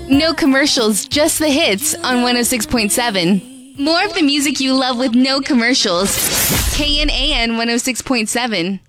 No commercials, just the hits on 106.7. More of the music you love with no commercials. KNAN 106.7.